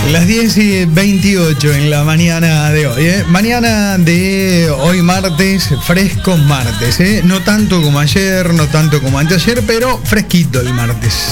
Las 10:28 en la mañana de hoy, ¿eh? Mañana de hoy martes, frescos martes, ¿eh? No tanto como ayer, no tanto como anteayer, pero fresquito el martes.